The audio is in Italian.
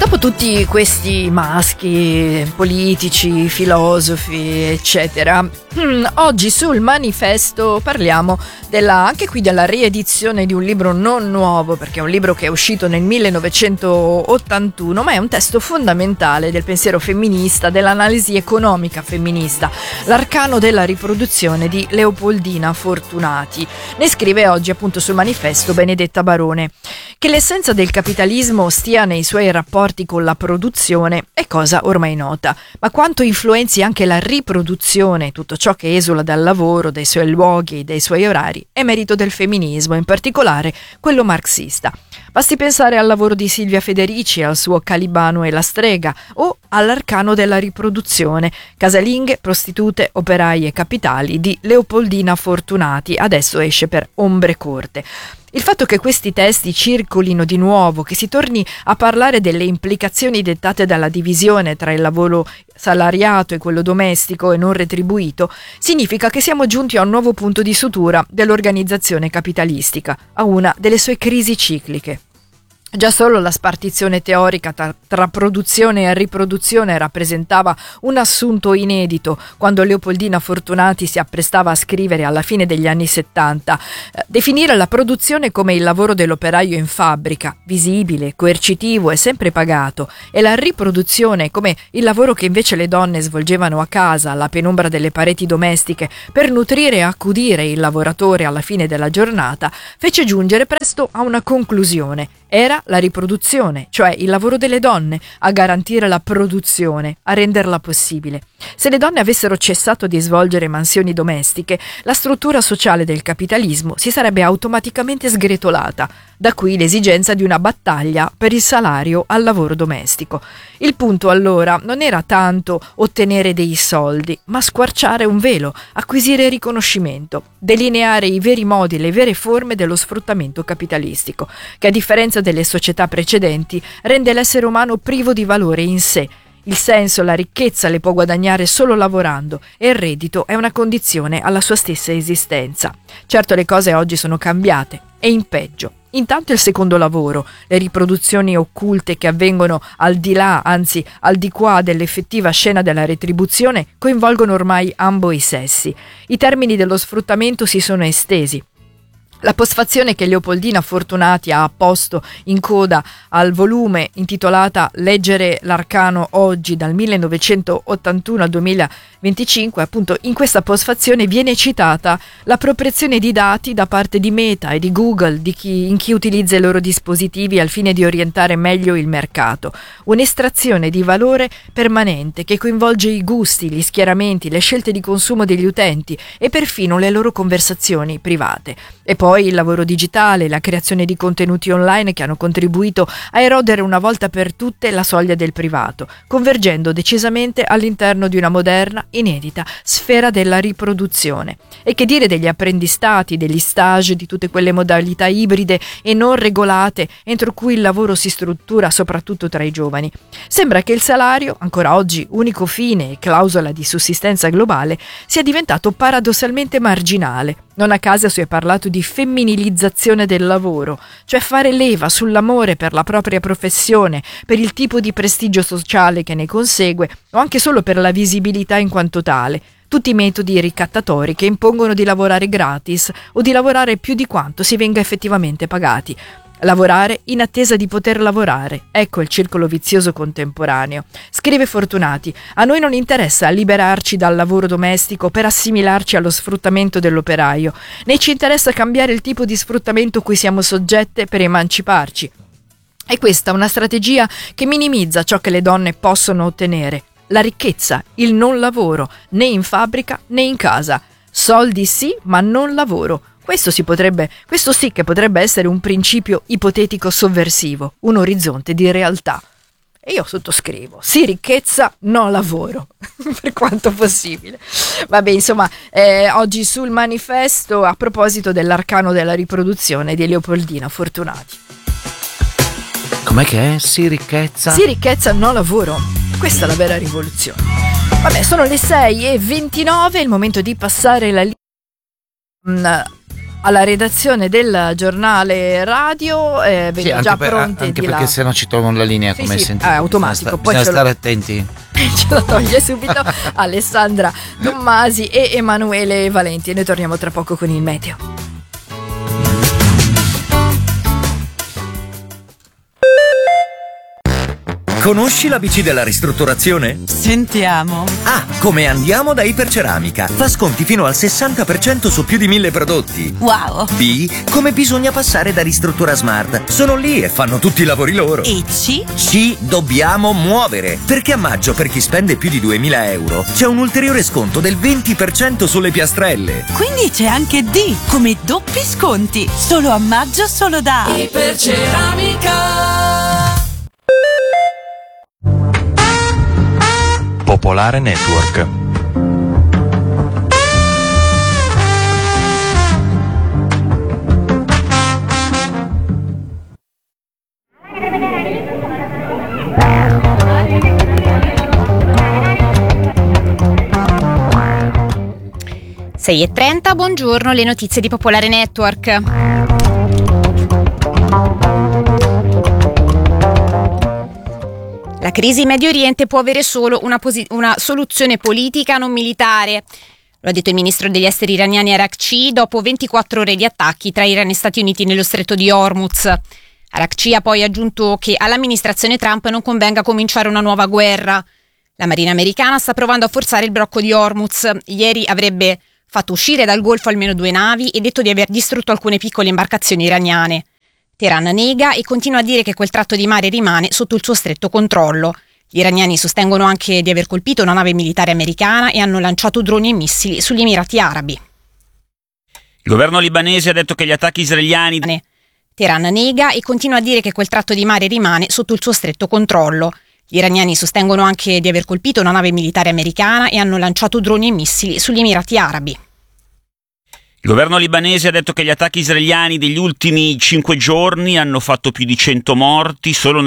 dopo tutti questi maschi, politici, filosofi, eccetera, oggi sul manifesto parliamo anche qui della riedizione di un libro non nuovo, perché è un libro che è uscito nel 1981, ma è un testo fondamentale del pensiero femminista, dell'analisi economica femminista, L'arcano della riproduzione di Leopoldina Fortunati. Ne scrive oggi appunto sul manifesto Benedetta Barone. Che l'essenza del capitalismo stia nei suoi rapporti con la produzione è cosa ormai nota, ma quanto influenzi anche la riproduzione, tutto ciò che esula dal lavoro, dai suoi luoghi e dai suoi orari, è merito del femminismo, in particolare quello marxista. Basti pensare al lavoro di Silvia Federici, al suo Calibano e la strega, o all'arcano della riproduzione, casalinghe, prostitute, operai e capitali di Leopoldina Fortunati, adesso esce per Ombre Corte. Il fatto che questi testi circolino di nuovo, che si torni a parlare delle implicazioni dettate dalla divisione tra il lavoro salariato e quello domestico e non retribuito, significa che siamo giunti a un nuovo punto di sutura dell'organizzazione capitalistica, a una delle sue crisi cicliche. Già solo la spartizione teorica tra produzione e riproduzione rappresentava un assunto inedito quando Leopoldina Fortunati si apprestava a scrivere alla fine degli anni 70. Definire la produzione come il lavoro dell'operaio in fabbrica, visibile, coercitivo e sempre pagato, e la riproduzione come il lavoro che invece le donne svolgevano a casa, alla penombra delle pareti domestiche, per nutrire e accudire il lavoratore alla fine della giornata, fece giungere presto a una conclusione. Era la riproduzione, cioè il lavoro delle donne, a garantire la produzione, a renderla possibile. Se le donne avessero cessato di svolgere mansioni domestiche, la struttura sociale del capitalismo si sarebbe automaticamente sgretolata. Da qui l'esigenza di una battaglia per il salario al lavoro domestico. Il punto allora non era tanto ottenere dei soldi, ma squarciare un velo, acquisire riconoscimento, delineare i veri modi e le vere forme dello sfruttamento capitalistico, che a differenza delle società precedenti rende l'essere umano privo di valore in sé. Il senso, la ricchezza le può guadagnare solo lavorando e il reddito è una condizione alla sua stessa esistenza. Certo, le cose oggi sono cambiate e in peggio. Intanto il secondo lavoro, le riproduzioni occulte che avvengono al di là, anzi al di qua dell'effettiva scena della retribuzione, coinvolgono ormai ambo i sessi. I termini dello sfruttamento si sono estesi. La postfazione che Leopoldina Fortunati ha apposto in coda al volume intitolata Leggere l'arcano oggi dal 1981 al 2025, appunto in questa postfazione viene citata l'appropriazione di dati da parte di Meta e di Google in chi utilizza i loro dispositivi al fine di orientare meglio il mercato, un'estrazione di valore permanente che coinvolge i gusti, gli schieramenti, le scelte di consumo degli utenti e perfino le loro conversazioni private. E poi il lavoro digitale, la creazione di contenuti online che hanno contribuito a erodere una volta per tutte la soglia del privato, convergendo decisamente all'interno di una moderna, inedita sfera della riproduzione. E che dire degli apprendistati, degli stage, di tutte quelle modalità ibride e non regolate entro cui il lavoro si struttura soprattutto tra i giovani. Sembra che il salario, ancora oggi unico fine e clausola di sussistenza globale, sia diventato paradossalmente marginale. Non a caso si è parlato di femminilizzazione del lavoro, cioè fare leva sull'amore per la propria professione, per il tipo di prestigio sociale che ne consegue o anche solo per la visibilità in quanto tale. Tutti metodi ricattatori che impongono di lavorare gratis o di lavorare più di quanto si venga effettivamente pagati. Lavorare in attesa di poter lavorare, ecco il circolo vizioso contemporaneo. Scrive Fortunati, a noi non interessa liberarci dal lavoro domestico per assimilarci allo sfruttamento dell'operaio, né ci interessa cambiare il tipo di sfruttamento cui siamo soggette per emanciparci. È questa una strategia che minimizza ciò che le donne possono ottenere, la ricchezza, il non lavoro, né in fabbrica né in casa. Soldi sì, ma non lavoro. Questo sì che potrebbe essere un principio ipotetico sovversivo, un orizzonte di realtà. E io sottoscrivo, sì ricchezza, no lavoro, per quanto possibile. Vabbè, insomma, oggi sul manifesto a proposito dell'arcano della riproduzione di Leopoldina Fortunati. Com'è che è? Sì ricchezza? Sì ricchezza, no lavoro. Questa è la vera rivoluzione. Vabbè, sono le 6:29, è il momento di passare la alla redazione del giornale radio, vedo già pronte anche di perché là. se no ci tolgono la linea, come hai sentito. È automatico. Poi bisogna stare attenti. Ce lo toglie subito Alessandra Tommasi e Emanuele Valenti. Noi torniamo tra poco con il meteo. Conosci l'ABC della ristrutturazione? Sentiamo. A. Come andiamo da Iperceramica. Fa sconti fino al 60% su più di 1000 prodotti. Wow. B. Come bisogna passare da Ristruttura Smart. Sono lì e fanno tutti i lavori loro. E C? C. Dobbiamo muovere. Perché a maggio, per chi spende più di 2000 euro, c'è un ulteriore sconto del 20% sulle piastrelle. Quindi c'è anche D, come doppi sconti. Solo a maggio, solo da Iperceramica. Popolare Network. Sei e 30, buongiorno, le notizie di Popolare Network. La crisi in Medio Oriente può avere solo una soluzione politica, non militare. Lo ha detto il ministro degli esteri iraniani Araghchi dopo 24 ore di attacchi tra Iran e Stati Uniti nello stretto di Hormuz. Araghchi ha poi aggiunto che all'amministrazione Trump non convenga cominciare una nuova guerra. La Marina americana sta provando a forzare il blocco di Hormuz. Ieri avrebbe fatto uscire dal Golfo almeno 2 navi e detto di aver distrutto alcune piccole imbarcazioni iraniane. Teheran nega e continua a dire che quel tratto di mare rimane sotto il suo stretto controllo. Gli iraniani sostengono anche di aver colpito una nave militare americana e hanno lanciato droni e missili sugli Emirati Arabi. Il governo libanese ha detto che gli attacchi israeliani... Teheran nega e continua a dire che quel tratto di mare rimane sotto il suo stretto controllo. Gli iraniani sostengono anche di aver colpito una nave militare americana e hanno lanciato droni e missili sugli Emirati Arabi. Il governo libanese ha detto che gli attacchi israeliani degli ultimi 5 giorni hanno fatto più di 100 morti, solo